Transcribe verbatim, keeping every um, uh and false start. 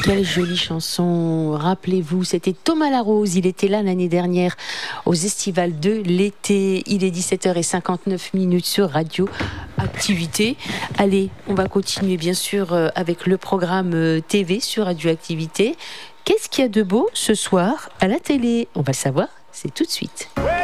quelle jolie chanson. Rappelez-vous, c'était Thomas Larose. Il était là l'année dernière aux Estivales de l'été. Il est dix-sept heures cinquante-neuf minutes sur Radio Activité. Allez, on va continuer bien sûr avec le programme T V sur Radio Activité. Qu'est-ce qu'il y a de beau ce soir à la télé? On va le savoir, c'est tout de suite. Ouais.